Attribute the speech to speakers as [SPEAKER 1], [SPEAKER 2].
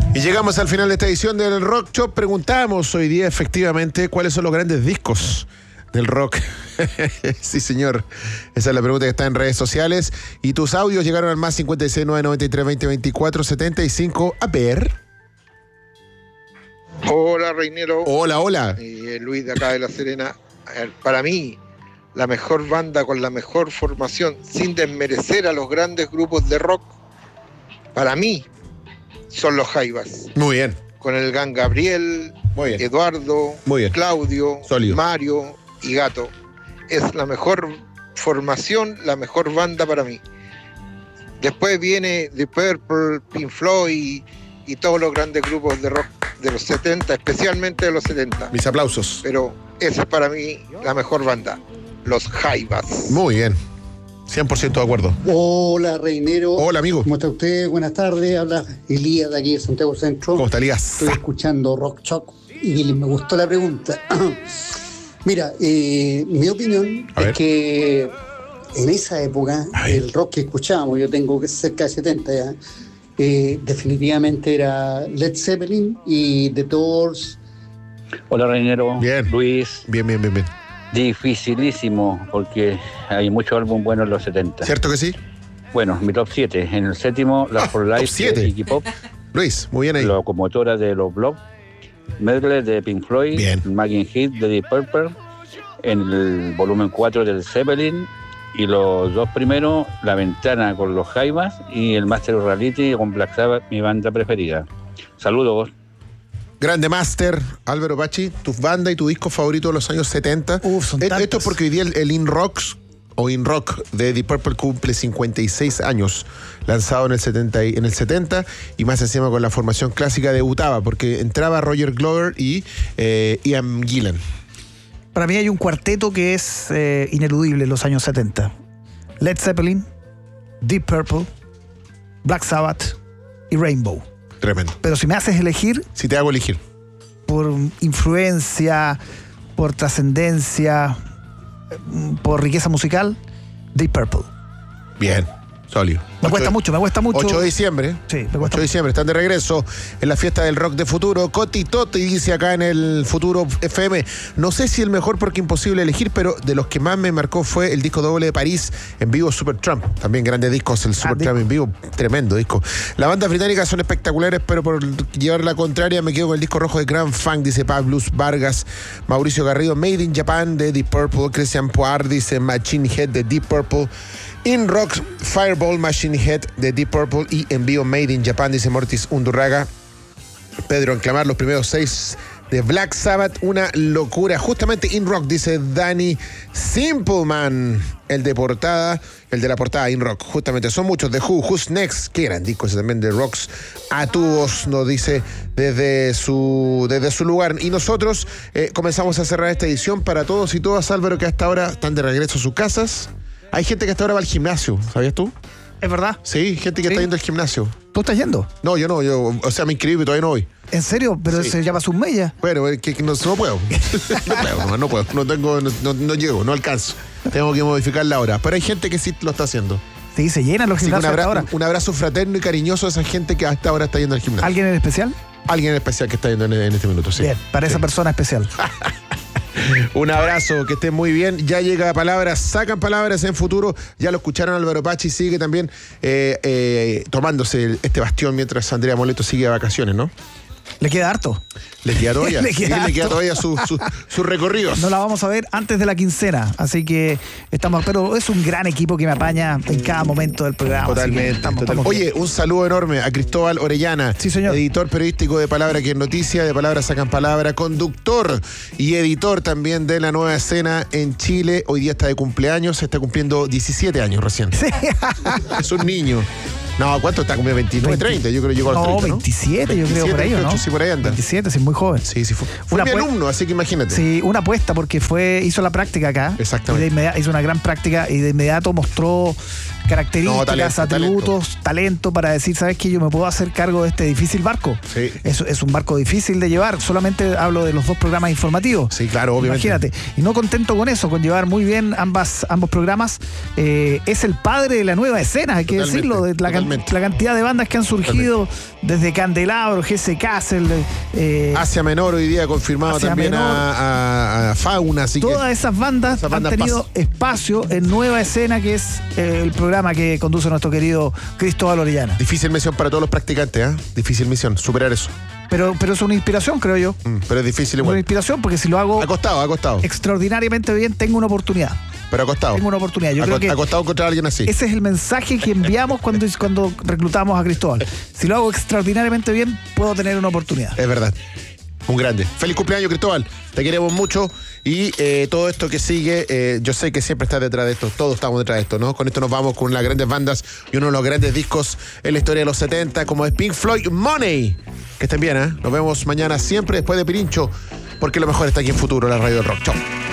[SPEAKER 1] Y llegamos al final de esta edición del Rock Shop. Preguntamos hoy día efectivamente cuáles son los grandes discos del rock. Sí, señor. Esa es la pregunta que está en redes sociales. Y tus audios llegaron al más 56 993 20 24 75. A ver.
[SPEAKER 2] Hola, Reinero.
[SPEAKER 1] Hola, hola.
[SPEAKER 2] Luis de acá de La Serena. Para mí, la mejor banda con la mejor formación, sin desmerecer a los grandes grupos de rock, para mí, son los Jaivas.
[SPEAKER 1] Muy bien.
[SPEAKER 2] Con el Gan Gabriel,
[SPEAKER 1] Muy bien.
[SPEAKER 2] Eduardo,
[SPEAKER 1] Muy bien.
[SPEAKER 2] Claudio,
[SPEAKER 1] Sólido.
[SPEAKER 2] Mario y Gato. Es la mejor formación, la mejor banda para mí. Después viene The Purple, Pink Floyd y todos los grandes grupos de rock de los 70, especialmente de los 70.
[SPEAKER 1] Mis aplausos.
[SPEAKER 2] Pero esa es para mí la mejor banda, los Jaivas.
[SPEAKER 1] Muy bien. 100% de acuerdo.
[SPEAKER 3] Hola, Reinero.
[SPEAKER 1] Hola, amigo.
[SPEAKER 3] ¿Cómo está usted? Buenas tardes. Habla Elías de aquí de Santiago Centro.
[SPEAKER 1] ¿Cómo está, Elías?
[SPEAKER 3] Estoy escuchando Rock Shock y me gustó la pregunta. Mira, mi opinión es que en esa época, el rock que escuchábamos, yo tengo cerca de 70 ya, definitivamente era Led Zeppelin y The Doors.
[SPEAKER 4] Hola, Reinero.
[SPEAKER 1] Bien.
[SPEAKER 4] Luis.
[SPEAKER 1] Bien.
[SPEAKER 4] Dificilísimo, porque hay muchos álbumes buenos en los 70.
[SPEAKER 1] ¿Cierto que sí?
[SPEAKER 4] Bueno, mi top 7. En el séptimo, la For Life de Iggy Pop.
[SPEAKER 1] Luis, muy bien ahí.
[SPEAKER 4] Locomotora de los Block. Medley de Pink Floyd.
[SPEAKER 1] Bien.
[SPEAKER 4] Maggin Heat de Deep Purple. En el volumen 4 del Zeppelin. Y los dos primeros, La Ventana con los Jaivas y el Master of Reality con Black Sabbath, mi banda preferida. Saludos.
[SPEAKER 1] Grande Master, Álvaro Pachi, tu banda y tu disco favorito de los años 70.
[SPEAKER 3] Son
[SPEAKER 1] Esto es porque hoy día el In Rocks o In Rock de Deep Purple cumple 56 años, lanzado en el 70 y más encima con la formación clásica debutaba, porque entraba Roger Glover y Ian Gillan.
[SPEAKER 5] Para mí hay un cuarteto que es ineludible en los años 70. Led Zeppelin, Deep Purple, Black Sabbath y Rainbow.
[SPEAKER 1] Tremendo.
[SPEAKER 5] Pero si me haces elegir...
[SPEAKER 1] Si te hago elegir.
[SPEAKER 5] Por influencia, por trascendencia, por riqueza musical, Deep Purple.
[SPEAKER 1] Bien, sólido.
[SPEAKER 5] Me cuesta mucho.
[SPEAKER 1] 8 de diciembre.
[SPEAKER 5] Sí, me cuesta
[SPEAKER 1] 8 de diciembre, están de regreso en la fiesta del rock de Futuro. Coti Toti dice acá en el Futuro FM, no sé si el mejor porque imposible elegir, pero de los que más me marcó fue el disco doble de París en vivo, Supertramp. También grandes discos, el Supertramp en vivo, tremendo disco. Las bandas británicas son espectaculares, pero por llevar la contraria me quedo con el disco rojo de Grand Funk, dice Pablos Vargas. Mauricio Garrido, Made in Japan de Deep Purple. Christian Poir dice Machine Head de Deep Purple. In Rock, Fireball, Machine Head de Deep Purple y en vivo Made in Japan, dice Mortis Undurraga. Pedro Enclamar, los primeros 6 de Black Sabbath, una locura. Justamente In Rock, dice Danny Simpleman, el de la portada In Rock. Justamente son muchos. The Who, Who's Next, qué gran disco ese también de Rocks a tubos, nos dice desde su lugar. Y nosotros comenzamos a cerrar esta edición para todos y todas, Álvaro, que hasta ahora están de regreso a sus casas. Hay gente que hasta ahora va al gimnasio, ¿sabías tú?
[SPEAKER 5] ¿Es verdad?
[SPEAKER 1] Sí, gente que está yendo al gimnasio.
[SPEAKER 5] ¿Tú estás yendo?
[SPEAKER 1] No, yo no, o sea, me inscribí, pero todavía no voy.
[SPEAKER 5] ¿En serio? ¿Pero
[SPEAKER 1] Sí.
[SPEAKER 5] se llama Submeya?
[SPEAKER 1] Bueno, es que no puedo. No puedo. No llego, no alcanzo. Tengo que modificar la hora. Pero hay gente que sí lo está haciendo.
[SPEAKER 5] Sí, se llenan los
[SPEAKER 1] Así que
[SPEAKER 5] gimnasios hasta ahora.
[SPEAKER 1] un abrazo fraterno y cariñoso a esa gente que hasta ahora está yendo al gimnasio.
[SPEAKER 5] ¿Alguien en especial?
[SPEAKER 1] Alguien en especial que está yendo en este minuto, sí.
[SPEAKER 5] Bien, para esa persona especial.
[SPEAKER 1] Un abrazo, que estén muy bien. Ya llega Palabras, sacan Palabras en Futuro. Ya lo escucharon, Álvaro Pachi sigue también tomándose este bastión mientras Andrea Moleto sigue de vacaciones, ¿no?
[SPEAKER 5] Le queda harto.
[SPEAKER 1] Le queda todavía.
[SPEAKER 5] Le queda
[SPEAKER 1] le queda
[SPEAKER 5] harto.
[SPEAKER 1] todavía sus recorridos.
[SPEAKER 5] No la vamos a ver antes de la quincena, así que pero es un gran equipo que me apaña en cada momento del programa.
[SPEAKER 1] Totalmente.
[SPEAKER 5] Estamos
[SPEAKER 1] Oye,
[SPEAKER 5] bien.
[SPEAKER 1] un saludo enorme a Cristóbal Orellana,
[SPEAKER 5] Sí, señor.
[SPEAKER 1] editor periodístico de Palabra que es Noticia, de Palabra Sacan Palabra, conductor y editor también de La Nueva Escena en Chile. Hoy día está de cumpleaños, está cumpliendo 17 años recién.
[SPEAKER 5] Sí.
[SPEAKER 1] Es un niño. No, ¿cuánto está? Como 29, 30, yo creo que llegó a los 30, ¿no?
[SPEAKER 5] 27, yo creo, por ahí, ¿o no?
[SPEAKER 1] Sí, por ahí anda.
[SPEAKER 5] 27, sí, muy joven.
[SPEAKER 1] Sí, fue
[SPEAKER 5] Una
[SPEAKER 1] mi alumno, así que imagínate.
[SPEAKER 5] Sí, una apuesta porque hizo la práctica acá.
[SPEAKER 1] Exactamente.
[SPEAKER 5] Hizo una gran práctica y de inmediato mostró características, atributos, talento para decir, ¿sabes qué? Yo me puedo hacer cargo de este difícil barco.
[SPEAKER 1] Sí.
[SPEAKER 5] Es un barco difícil de llevar. Solamente hablo de los 2 programas informativos.
[SPEAKER 1] Sí, claro, obviamente.
[SPEAKER 5] Imagínate. Y no contento con eso, con llevar muy bien ambos programas, es el padre de la nueva escena, hay que decirlo, de la cantidad de bandas que han surgido desde Candelabro, Jesse Castle,
[SPEAKER 1] Asia Menor hoy día confirmado
[SPEAKER 5] Asia
[SPEAKER 1] también a Fauna. Así
[SPEAKER 5] todas
[SPEAKER 1] que
[SPEAKER 5] esas bandas han tenido espacio en Nueva Escena, que es el programa que conduce nuestro querido Cristóbal Orellana.
[SPEAKER 1] difícil misión para todos los practicantes, ¿eh? Difícil misión, superar eso.
[SPEAKER 5] Pero es una inspiración, creo yo.
[SPEAKER 1] Pero es difícil igual.
[SPEAKER 5] Una inspiración, porque si lo hago
[SPEAKER 1] Ha costado.
[SPEAKER 5] extraordinariamente bien, tengo una oportunidad.
[SPEAKER 1] Pero ha costado.
[SPEAKER 5] Tengo una oportunidad. Yo creo que
[SPEAKER 1] ha costado encontrar a alguien así.
[SPEAKER 5] ese es el mensaje que enviamos cuando reclutamos a Cristóbal. Si lo hago extraordinariamente bien, puedo tener una oportunidad.
[SPEAKER 1] Es verdad. Un grande. Feliz cumpleaños, Cristóbal. Te queremos mucho. Y todo esto que sigue, yo sé que siempre estás detrás de esto. Todos estamos detrás de esto, ¿no? Con esto nos vamos con las grandes bandas y uno de los grandes discos en la historia de los 70, como es Pink Floyd, Money. Que estén bien, ¿eh? Nos vemos mañana siempre después de Pirincho, porque lo mejor está aquí en Futuro, la radio del rock. Chau.